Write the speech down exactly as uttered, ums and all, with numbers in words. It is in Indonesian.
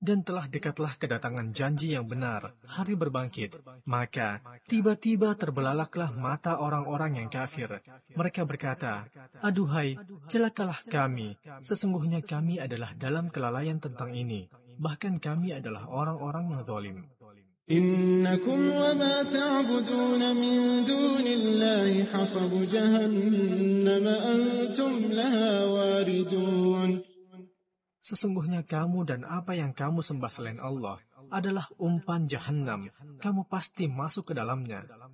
dan telah dekatlah kedatangan janji yang benar, hari berbangkit. Maka, tiba-tiba terbelalaklah mata orang-orang yang kafir. Mereka berkata, aduhai, celakalah kami, sesungguhnya kami adalah dalam kelalaian tentang ini. Bahkan kami adalah orang-orang yang zalim. Innakum wa ma ta'budun min dunillahi hasabu jahannam antum laha waridun. Sesungguhnya kamu dan apa yang kamu sembah selain Allah adalah umpan Jahannam. Kamu pasti masuk ke dalamnya.